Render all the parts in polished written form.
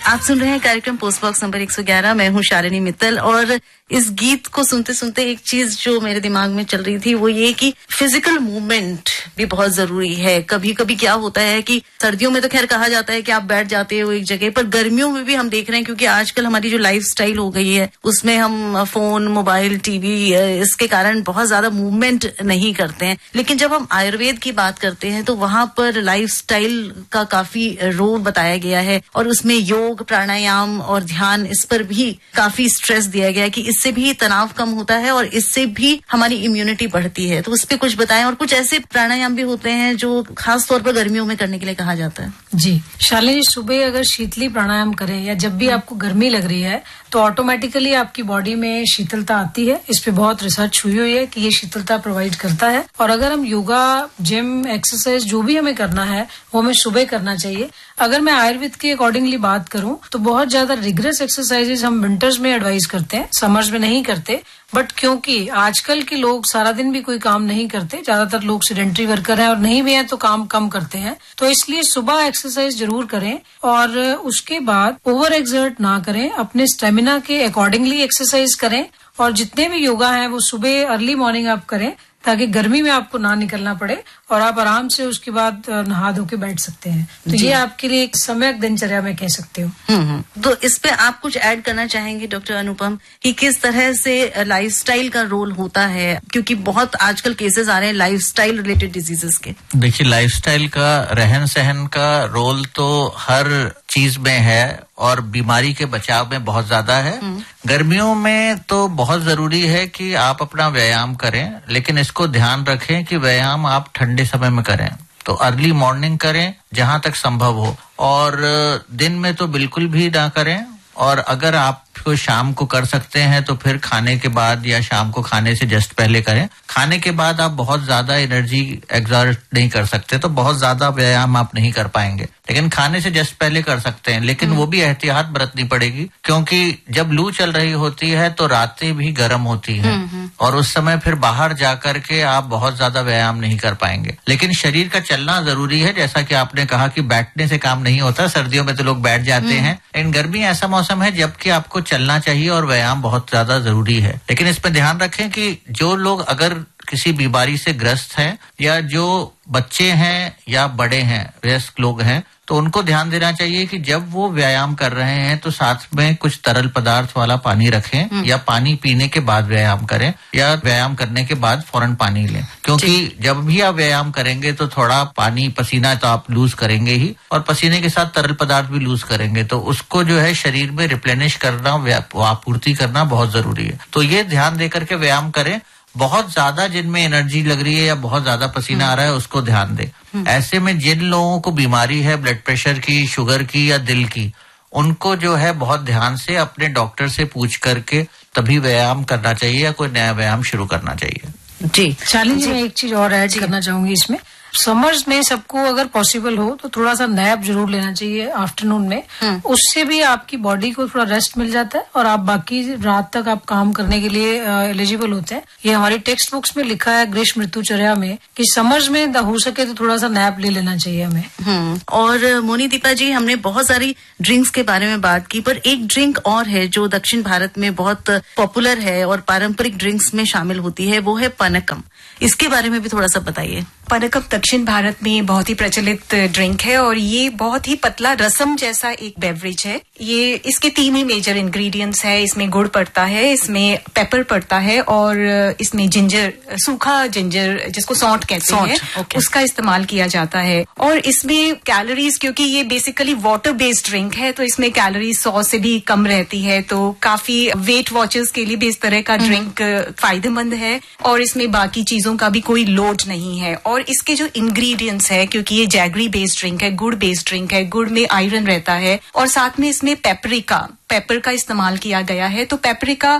आप सुन रहे हैं कार्यक्रम पोस्ट बॉक्स नंबर 111। मैं हूं शालिनी मित्तल और इस गीत को सुनते सुनते एक चीज जो मेरे दिमाग में चल रही थी वो ये कि फिजिकल मूवमेंट भी बहुत जरूरी है। कभी कभी क्या होता है कि सर्दियों में तो खैर कहा जाता है कि आप बैठ जाते हो एक जगह पर, गर्मियों में भी हम देख रहे हैं क्योंकि आजकल हमारी जो लाइफ स्टाइल हो गई है उसमें हम फोन, मोबाइल, टीवी इसके कारण बहुत ज्यादा मूवमेंट नहीं करते हैं। लेकिन जब हम आयुर्वेद की बात करते हैं तो वहां पर लाइफ स्टाइल का काफी रोल बताया गया है और उसमें योग, प्राणायाम और ध्यान, इस पर भी काफी स्ट्रेस दिया गया है कि इससे भी तनाव कम होता है और इससे भी हमारी इम्यूनिटी बढ़ती है। तो उस पर कुछ बताएं। और कुछ ऐसे प्राणायाम भी होते हैं जो खास तौर पर गर्मियों में करने के लिए कहा जाता है। जी शालिनी, सुबह अगर शीतली प्राणायाम करें या जब भी आपको गर्मी लग रही है तो ऑटोमेटिकली आपकी बॉडी में शीतलता आती है। इस पे बहुत रिसर्च हुई हुई है कि ये शीतलता प्रोवाइड करता है। और अगर हम योगा, जिम, एक्सरसाइज जो भी हमें करना है वो हमें सुबह करना चाहिए। अगर मैं आयुर्वेद के अकॉर्डिंगली बात करूं तो बहुत ज्यादा रिग्रेस एक्सरसाइजेज हम विंटर्स में एडवाइज करते हैं, समर्स में नहीं करते। बट क्योंकि आजकल के लोग सारा दिन भी कोई काम नहीं करते, ज्यादातर लोग सेडेंटरी वर्कर हैं और नहीं भी हैं तो काम कम करते हैं, तो इसलिए सुबह एक्सरसाइज जरूर करें और उसके बाद ओवर एक्सर्ट ना करें। अपने स्टेमिना के अकॉर्डिंगली एक्सरसाइज करें और जितने भी योगा हैं वो सुबह अर्ली मॉर्निंग आप करें ताकि गर्मी में आपको ना निकलना पड़े और आप आराम से उसके बाद नहा धो के बैठ सकते हैं। तो ये आपके लिए एक सम्यक दिनचर्या में कह सकते हो। तो इस पे आप कुछ ऐड करना चाहेंगे डॉक्टर अनुपम कि किस तरह से लाइफस्टाइल का रोल होता है, क्योंकि बहुत आजकल केसेस आ रहे हैं लाइफस्टाइल रिलेटेड डिजीजेस के। देखिए, लाइफस्टाइल का, रहन सहन का रोल तो हर चीज में है और बीमारी के बचाव में बहुत ज्यादा है। गर्मियों में तो बहुत जरूरी है कि आप अपना व्यायाम करें, लेकिन इसको ध्यान रखें कि व्यायाम आप ठंडे समय में करें। तो अर्ली मॉर्निंग करें जहां तक संभव हो, और दिन में तो बिल्कुल भी ना करें। और अगर आप शाम को कर सकते हैं तो फिर खाने के बाद या शाम को खाने से जस्ट पहले करें। खाने के बाद आप बहुत ज्यादा एनर्जी एक्सर्ट नहीं कर सकते, तो बहुत ज्यादा व्यायाम आप नहीं कर पाएंगे, लेकिन खाने से जस्ट पहले कर सकते हैं। लेकिन वो भी एहतियात बरतनी पड़ेगी क्योंकि जब लू चल रही होती है तो रातें भी गर्म होती हैं और उस समय फिर बाहर जाकर के आप बहुत ज्यादा व्यायाम नहीं कर पाएंगे। लेकिन शरीर का चलना जरूरी है। जैसा कि आपने कहा कि बैठने से काम नहीं होता, सर्दियों में तो लोग बैठ जाते हैं, लेकिन गर्मी ऐसा मौसम है जबकि आपको चलना चाहिए और व्यायाम बहुत ज्यादा जरूरी है। लेकिन इस पर ध्यान रखें कि जो लोग अगर किसी बीमारी से ग्रस्त हैं या जो बच्चे हैं या बड़े हैं, वयस्क लोग हैं, तो उनको ध्यान देना चाहिए कि जब वो व्यायाम कर रहे हैं तो साथ में कुछ तरल पदार्थ वाला पानी रखें या पानी पीने के बाद व्यायाम करें या व्यायाम करने के बाद फौरन पानी लें। क्योंकि जब भी आप व्यायाम करेंगे तो थोड़ा पानी, पसीना तो आप लूज करेंगे ही और पसीने के साथ तरल पदार्थ भी लूज करेंगे, तो उसको जो है शरीर में रिप्लेनिश करना, आपूर्ति करना बहुत जरूरी है। तो ये ध्यान देकर के व्यायाम करें। बहुत ज्यादा जिनमें एनर्जी लग रही है या बहुत ज्यादा पसीना आ रहा है उसको ध्यान दें। ऐसे में जिन लोगों को बीमारी है ब्लड प्रेशर की, शुगर की या दिल की, उनको जो है बहुत ध्यान से अपने डॉक्टर से पूछ करके तभी व्यायाम करना चाहिए या कोई नया व्यायाम शुरू करना चाहिए। जी शालिनी जी, मैं एक चीज और ऐड करना चाहूंगी इसमें। समर्स में सबको अगर पॉसिबल हो तो थोड़ा सा नैप जरूर लेना चाहिए आफ्टरनून में। उससे भी आपकी बॉडी को थोड़ा रेस्ट मिल जाता है और आप बाकी रात तक आप काम करने के लिए एलिजिबल होते हैं। ये हमारी टेक्स्ट बुक्स में लिखा है ग्रीष्म ऋतुचर्या में कि समर्स में हो सके तो थोड़ा सा नैप ले लेना चाहिए हमें। और मोनी दीपा जी, हमने बहुत सारी ड्रिंक्स के बारे में बात की, पर एक ड्रिंक और है जो दक्षिण भारत में बहुत पॉपुलर है और पारंपरिक ड्रिंक्स में शामिल होती है, वो है पनकम। इसके बारे में भी थोड़ा सा बताइए। पनकम दक्षिण भारत में बहुत ही प्रचलित ड्रिंक है और ये बहुत ही पतला रसम जैसा एक बेवरेज है। ये इसके 3 ही मेजर इंग्रेडिएंट्स है। इसमें गुड़ पड़ता है, इसमें पेपर पड़ता है और इसमें जिंजर, सूखा जिंजर जिसको सौंठ कहते हैं, उसका इस्तेमाल किया जाता है। और इसमें कैलोरीज, क्योंकि ये बेसिकली वाटर बेस्ड ड्रिंक है तो इसमें कैलोरीज 100 से भी कम रहती है, तो काफी वेट वॉचर्स के लिए भी इस तरह का ड्रिंक फायदेमंद है। और इसमें बाकी चीजों का भी कोई लोड नहीं है। और इसके जो इंग्रेडिएंट्स है, क्योंकि ये जैगरी बेस्ड ड्रिंक है, गुड़ बेस्ड ड्रिंक है, गुड़ में आयरन रहता है और साथ में इसमें पेपर का इस्तेमाल किया गया है। तो पेपरिका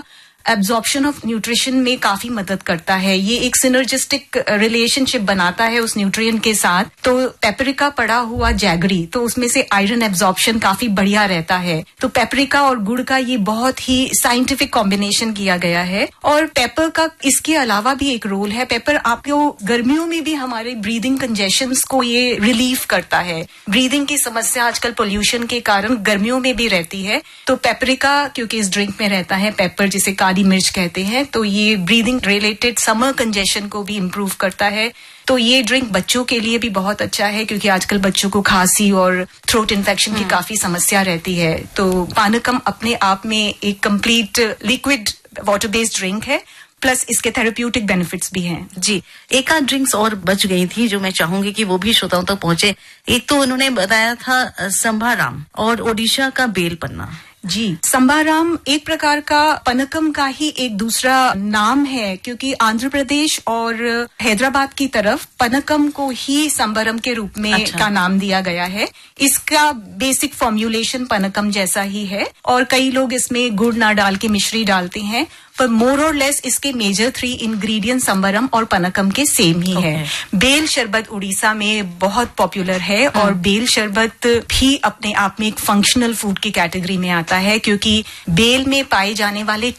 एब्जॉर्प्शन ऑफ न्यूट्रिशन में काफी मदद करता है। ये एक सिनर्जिस्टिक रिलेशनशिप बनाता है उस न्यूट्रिएंट के साथ। तो पेपरिका पड़ा हुआ जैगरी, तो उसमें से आयरन एब्जॉर्प्शन काफी बढ़िया रहता है। तो पेपरिका और गुड़ का ये बहुत ही साइंटिफिक कॉम्बिनेशन किया गया है। और पेपर का इसके अलावा भी एक रोल है। पेपर आपको गर्मियों में भी हमारे ब्रीदिंग कंजेशंस को ये रिलीफ करता है। ब्रीदिंग की समस्या आजकल पोल्यूशन के कारण गर्मियों में भी रहती है, तो पेपरिका क्योंकि इस ड्रिंक में रहता है, पेपर जिसे काली मिर्च कहते हैं, तो ये ब्रीदिंग रिलेटेड समर कंजेशन को भी इम्प्रूव करता है। तो ये ड्रिंक बच्चों के लिए भी बहुत अच्छा है क्योंकि आजकल बच्चों को खांसी और थ्रोट इन्फेक्शन की काफी समस्या रहती है। तो पानकम अपने आप में एक complete liquid water based drink है, प्लस इसके थेरेप्यूटिक बेनिफिट्स भी हैं। जी, एक आध ड्रिंक्स और बच गई थी जो मैं चाहूंगी कि वो भी श्रोताओं तक पहुंचे। एक तो उन्होंने बताया था संभाराम और ओडिशा का बेल पन्ना। जी, संभाराम एक प्रकार का पनकम का ही एक दूसरा नाम है क्योंकि आंध्र प्रदेश और हैदराबाद की तरफ पनकम को ही संबरम के रूप में का नाम दिया गया है। इसका बेसिक फॉर्म्यूलेशन पनकम जैसा ही है और कई लोग इसमें गुड़ ना डाल के मिश्री डालते हैं, पर मोर और लेस इसके मेजर 3 इंग्रेडिएंट संबरम और पनकम के सेम ही है। बेल शरबत उड़ीसा में बहुत पॉपुलर है और बेल शरबत भी अपने आप में एक फंक्शनल फूड की कैटेगरी में आता है क्योंकि बेल में पाए जाने वाले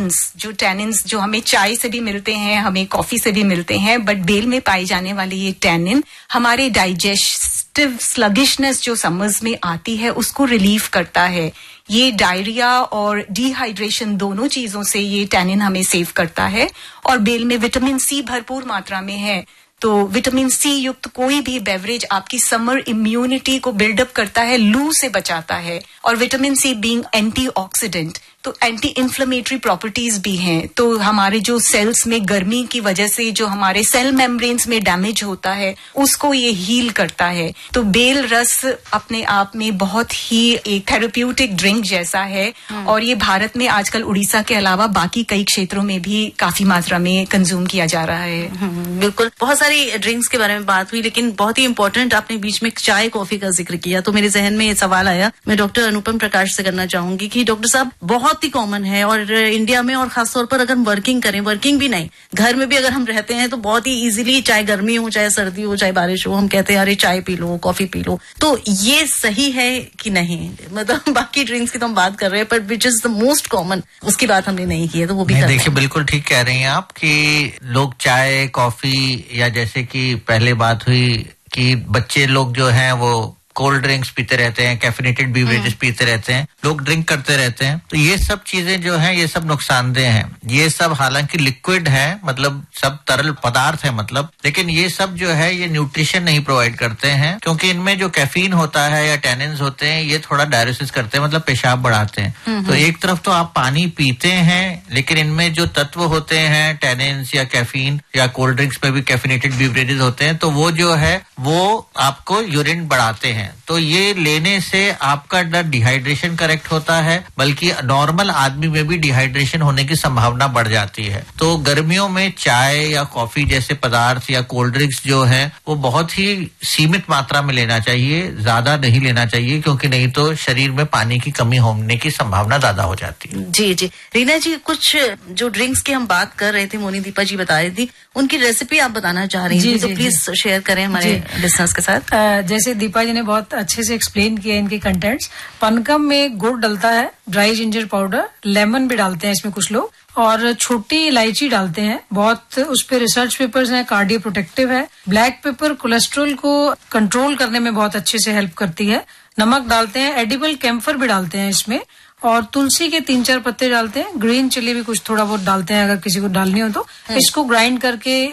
टैनिन्स जो हमें चाय से भी मिलते हैं, हमें कॉफी से भी मिलते हैं, बट बेल में पाए जाने वाले ये टैनिन हमारे डाइजेस्टिव स्लगिशनेस जो समर्स में आती है उसको रिलीव करता है। ये डायरिया और डिहाइड्रेशन दोनों चीजों से ये टैनिन हमें सेव करता है। और बेल में विटामिन सी भरपूर मात्रा में है, तो विटामिन सी युक्त कोई भी बेवरेज आपकी समर इम्यूनिटी को बिल्डअप करता है, लू से बचाता है। और विटामिन सी बीइंग एंटीऑक्सीडेंट, तो एंटी इन्फ्लेमेटरी प्रॉपर्टीज भी हैं। तो हमारे जो सेल्स में गर्मी की वजह से जो हमारे सेल मेम्ब्रेन्स में डैमेज होता है उसको ये हील करता है। तो बेल रस अपने आप में बहुत ही एक थेरेप्यूटिक ड्रिंक जैसा है और ये भारत में आजकल उड़ीसा के अलावा बाकी कई क्षेत्रों में भी काफी मात्रा में कंज्यूम किया जा रहा है। बिल्कुल, बहुत सारी ड्रिंक्स के बारे में बात हुई, लेकिन बहुत ही इंपॉर्टेंट आपने बीच में चाय कॉफी का जिक्र किया, तो मेरे जहन में ये सवाल आया, मैं डॉक्टर अनुपम प्रकाश से करना चाहूंगी कि डॉक्टर साहब बहुत ही कॉमन है और इंडिया में और खासतौर पर अगर वर्किंग भी नहीं, घर में भी अगर हम रहते हैं तो बहुत ही इजीली, चाहे गर्मी हो चाहे सर्दी हो चाहे बारिश हो, हम कहते हैं अरे चाय P low, coffee P low. तो ये सही है कि नहीं? मतलब बाकी ड्रिंक्स की तो हम बात कर रहे हैं, पर which is the most common, उसकी बात हमने नहीं की है, तो वो भी देखिए बिल्कुल ठीक कह रही हैं आप कि लोग चाय कॉफी या जैसे कि पहले बात हुई कि बच्चे लोग जो हैं वो कोल्ड ड्रिंक्स पीते रहते हैं, कैफिनेटेड बीवरेजेस पीते रहते हैं, लोग ड्रिंक करते रहते हैं। तो ये सब चीजें जो हैं ये सब नुकसानदेह हैं। ये सब हालांकि लिक्विड है, मतलब सब तरल पदार्थ है मतलब, लेकिन ये सब जो है ये न्यूट्रिशन नहीं प्रोवाइड करते हैं क्योंकि इनमें जो कैफीन होता है या टैनिन्स होते हैं ये थोड़ा डायलिसिस करते हैं, मतलब पेशाब बढ़ाते हैं। तो एक तरफ तो आप पानी पीते हैं लेकिन इनमें जो तत्व होते हैं टैनिन्स या कैफीन या कोल्ड ड्रिंक्स में भी कैफिनेटेड बीवरेजेस होते हैं, तो वो जो है वो आपको यूरिन बढ़ाते हैं। तो ये लेने से आपका न डिहाइड्रेशन करेक्ट होता है बल्कि नॉर्मल आदमी में भी डिहाइड्रेशन होने की संभावना बढ़ जाती है। तो गर्मियों में चाय या कॉफी जैसे पदार्थ या कोल्ड ड्रिंक्स जो है वो बहुत ही सीमित मात्रा में लेना चाहिए, ज्यादा नहीं लेना चाहिए क्योंकि नहीं तो शरीर में पानी की कमी होने की संभावना ज्यादा हो जाती है। जी जी, रीना जी, कुछ जो ड्रिंक्स की हम बात कर रहे थे, मोनी दीपा जी बता रही थी, उनकी रेसिपी आप बताना चाह रही थी, तो प्लीज शेयर करें हमारे लिसनर्स के साथ। जैसे दीपा जी ने बहुत अच्छे से एक्सप्लेन किया इनके कंटेंट्स। पनकम में गुड़ डलता है, ड्राई जिंजर पाउडर, लेमन भी डालते हैं इसमें कुछ लोग, और छोटी इलायची डालते हैं। बहुत उस पे रिसर्च पेपर्स हैं, कार्डियो प्रोटेक्टिव है। ब्लैक पेपर कोलेस्ट्रॉल को कंट्रोल करने में बहुत अच्छे से हेल्प करती है। नमक डालते हैं, एडिबल कैम्फर भी डालते हैं इसमें, और तुलसी के 3-4 पत्ते डालते हैं। ग्रीन चिली भी कुछ थोड़ा बहुत डालते हैं अगर किसी को डालनी हो तो। इसको ग्राइंड करके